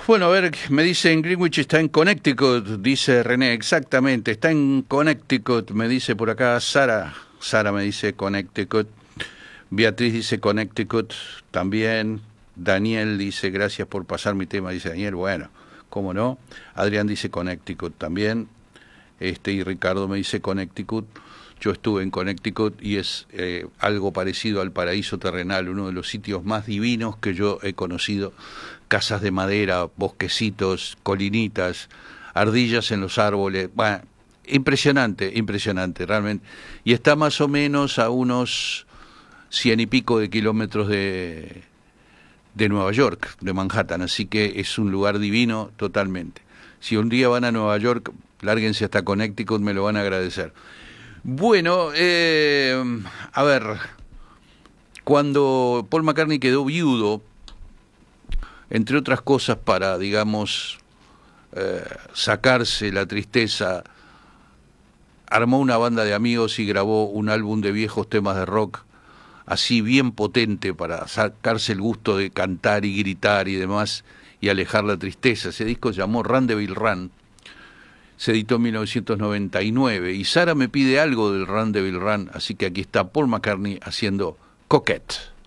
Bueno, a ver, me dicen Greenwich está en Connecticut, dice René, exactamente, está en Connecticut, me dice por acá Sara me dice Connecticut, Beatriz dice Connecticut también, Daniel dice gracias por pasar mi tema, dice Daniel, bueno, cómo no, Adrián dice Connecticut también, y Ricardo me dice Connecticut. Yo estuve en Connecticut y es algo parecido al paraíso terrenal, uno de los sitios más divinos que yo he conocido. Casas de madera, bosquecitos, colinitas, ardillas en los árboles. Bueno, impresionante, impresionante, realmente. Y está más o menos a unos 100 y pico de kilómetros de Nueva York, de Manhattan. Así que es un lugar divino totalmente. Si un día van a Nueva York, lárguense hasta Connecticut, me lo van a agradecer. Bueno, a ver, cuando Paul McCartney quedó viudo, entre otras cosas para, digamos, sacarse la tristeza, armó una banda de amigos y grabó un álbum de viejos temas de rock, así bien potente para sacarse el gusto de cantar y gritar y demás, y alejar la tristeza. Ese disco se llamó Run Devil Run. Se editó en 1999 y Sara me pide algo del Run Devil Run, así que aquí está Paul McCartney haciendo Coquette.